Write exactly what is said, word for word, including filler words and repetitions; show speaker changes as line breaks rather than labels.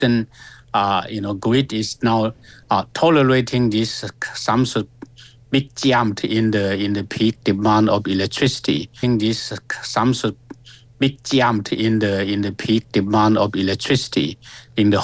then uh, you know, grid is now uh, tolerating this some sort of big jump in the in the peak demand of electricity. In this some sort of big jump in the in the peak demand of electricity in the